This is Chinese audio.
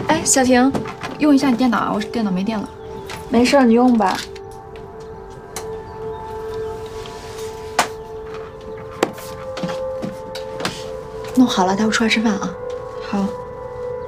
哎，小婷，用一下你电脑啊，我电脑没电了。 没事，你用吧。 弄好了，待会出来吃饭啊。 好。